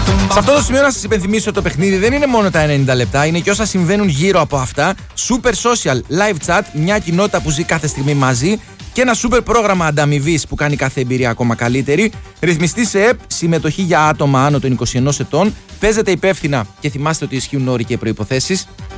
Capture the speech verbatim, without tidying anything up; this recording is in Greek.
Σε αυτό το σημείο να σας υπενθυμίσω ότι το παιχνίδι δεν είναι μόνο τα ενενήντα λεπτά, είναι και όσα συμβαίνουν γύρω από αυτά. Super social, live chat, μια κοινότητα που ζει κάθε στιγμή μαζί και ένα super πρόγραμμα ανταμοιβής που κάνει κάθε εμπειρία ακόμα καλύτερη. Ρυθμιστή σε ΕΠ, συμμετοχή για άτομα άνω των είκοσι ενός ετών. Παίζετε υπεύθυνα και θυμάστε ότι ισχύουν όροι και προϋποθέσεις.